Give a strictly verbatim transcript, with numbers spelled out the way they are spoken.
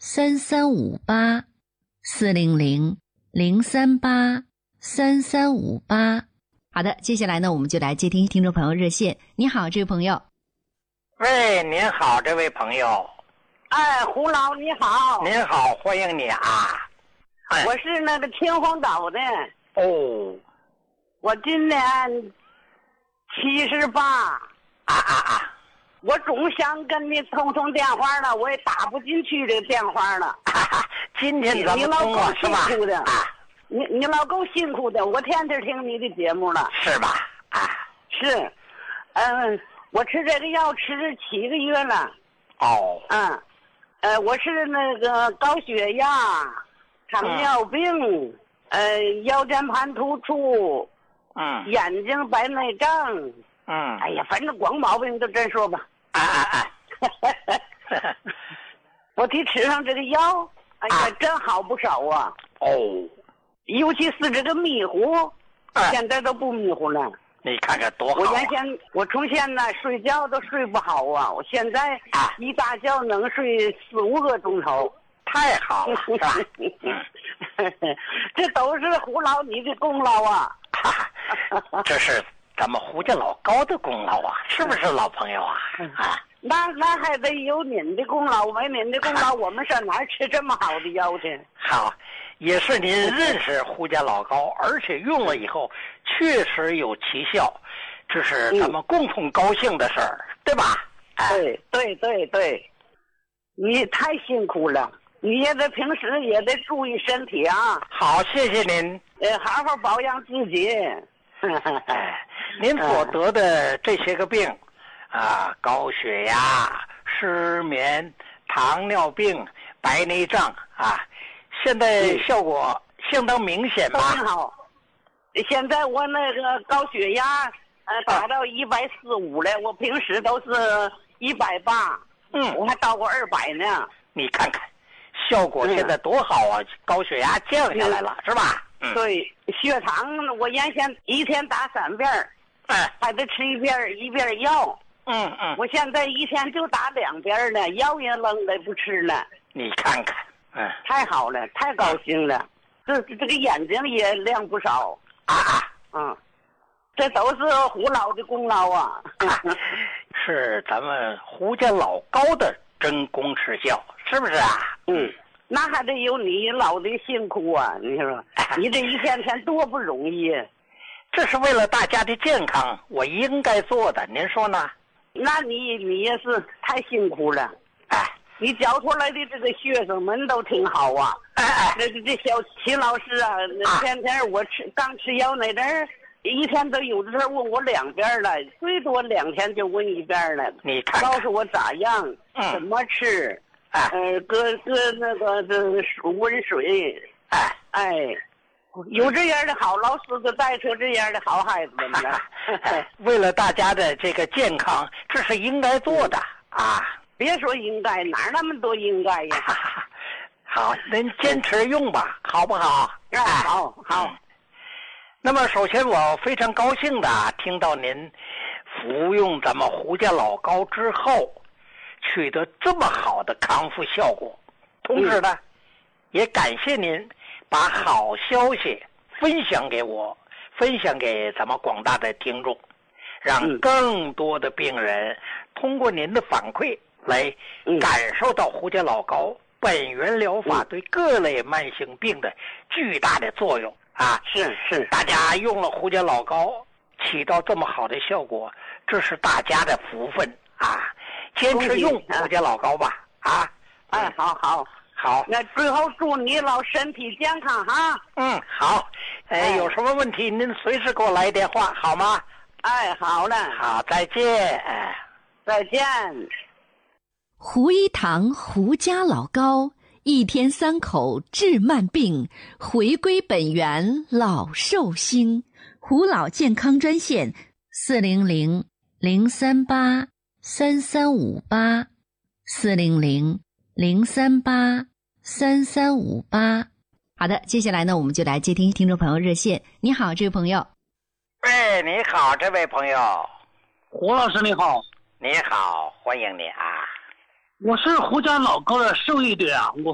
三三五八，四零零零三八三三五八。好的，接下来呢，我们就来接听听众朋友热线。你好，这位朋友。 喂，您好，这位朋友。 哎，胡老你好。 您好，欢迎你啊。 哎、我是那个秦皇岛的。 哦。 我今年七十八。 啊啊啊！ 我总想跟你通通电话了，我也打不进去这个电话了。 啊、今天咱们通了是吧？辛苦的。 啊你你老够辛苦的，我天天听你的节目了， 是吧？啊， 是，嗯，我吃这个药吃了七个月了。 哦。 嗯，呃，我是那个高血压、糖尿病，嗯、呃，腰间盘突出， 嗯， 眼睛白内障， 嗯， 哎呀，反正光毛病都真说吧。 啊啊啊！ 我得吃上这个药，哎呀，啊、真好不少啊。 哦。 尤其是这个迷糊， 哎、 现在都不迷糊了。 你看看多好、啊！ 我原先我从前呢睡觉都睡不好啊，我现在一大觉能睡四五个钟头， 太好了，是吧？嗯、 这都是胡老你的功劳啊！ 这是咱们胡家老高的功劳啊，是不是老朋友啊？啊， 那那还得有您的功劳，没您的功劳，我们上哪儿吃这么好的药去？ 好。也是您认识胡家老高，而且用了以后确实有奇效，这是咱们共同高兴的事儿，嗯、对吧？ 对对对对，你太辛苦了，你也得平时也得注意身体啊。 好，谢谢您。 呃，好好保养自己。 哎，您所得的这些个病啊，高血压、失眠、糖尿病、白内障啊。现在效果相当明显吧？ 很好。现在我那个高血压，呃，达到一百四五了。我平时都是一百八， 嗯， 我还到过二百呢。 你看看，效果现在多好啊！嗯、高血压降下来了，是吧？ 嗯、对，血糖我原先一天打三遍， 哎， 还得吃一遍一遍药。 嗯嗯， 我现在一天就打两遍了，药也扔了不吃了。 你看看。嗯， 太好了，太高兴了，这这个眼睛也亮不少啊啊， 嗯，这都是胡老的功劳啊， 啊是咱们胡家老高的真功实效，是不是啊？ 嗯，那还得有你老的辛苦啊，你说，你这一天天多不容易， 这是为了大家的健康，我应该做的，您说呢？ 那你你也是太辛苦了， 哎。 你教出来的这个学生们都挺好啊！ 哎哎， 这这小齐老师啊，天天我吃刚吃药那阵儿，一天都有的时候问我两遍了，最多两天就问一遍了。 你看， 告诉我咋样， 嗯、 怎么吃， 哎， 呃，搁搁那个这温水， 哎哎，有这样的好老师，就带出这样的好孩子们呢。 为了大家的这个健康，这是应该做的、嗯、啊。 别说应该，哪那么多应该呀？ 好，您坚持用吧，好不好？ 哎，好好、嗯。 那么，首先我非常高兴的听到您服用咱们胡家老高之后，取得这么好的康复效果。同时呢，嗯、也感谢您把好消息分享给我，分享给咱们广大的听众，让更多的病人通过您的反馈。来感受到胡家老高本源疗法对各类慢性病的巨大的作用啊！ 是是， 大家用了胡家老高，起到这么好的效果，这是大家的福分啊！坚持用胡家老高吧啊！ 哎，好好好， 那最后祝你老身体健康哈！ 嗯，好，哎，哎有什么问题您随时给我来电话好吗？ 哎，好了， 好，再见，哎， 再见。 胡一堂胡家老高，一天三口治慢病，回归本源老寿星。胡老健康专线四零零零三八三三五八四零零零三八三三五八。好的，接下来呢，我们就来接听听众朋友热线。你好，这位朋友。 喂，你好，这位朋友。 胡老师你好。 你好，欢迎你啊。 我是胡家老高的受益者啊，我